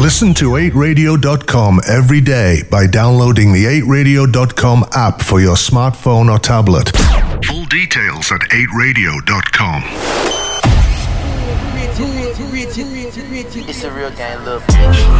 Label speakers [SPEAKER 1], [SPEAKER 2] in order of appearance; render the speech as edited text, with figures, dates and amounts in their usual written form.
[SPEAKER 1] Listen to 8radio.com every day by downloading the 8radio.com app for your smartphone or tablet. Full details at 8radio.com.
[SPEAKER 2] It's a real gang, little bitch.